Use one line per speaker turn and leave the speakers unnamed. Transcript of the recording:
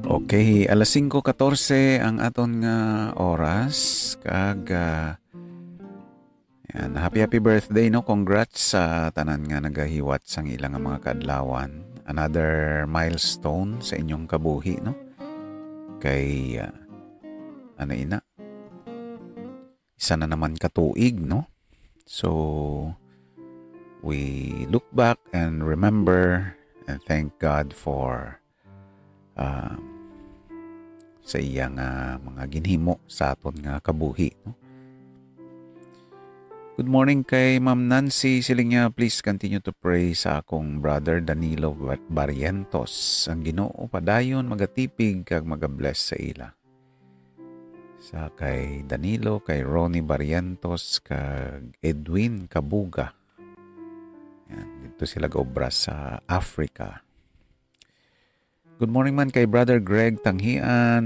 Okay, alas 5:14 ang aton nga oras kag yan, happy birthday no. Congrats sa tanan nga nagahiwat sang ilang nga mga kaadlawan. Another milestone sa inyong kabuhi no. Kay ano ina? Isa na naman katuig no. So we look back and remember and thank God for sa iyang mga ginhimo sa aton nga kabuhi. No? Good morning kay Ma'am Nancy. Siling niya, please continue to pray sa akong brother Danilo Barrientos. Ang Ginoo padayon magatipig kag magabless sa ila. Sa kay Danilo, kay Ronnie Barrientos, kag Edwin Kabuga. Yan, dito sila gaobra sa Africa. Good morning man kay Brother Greg Tanghian.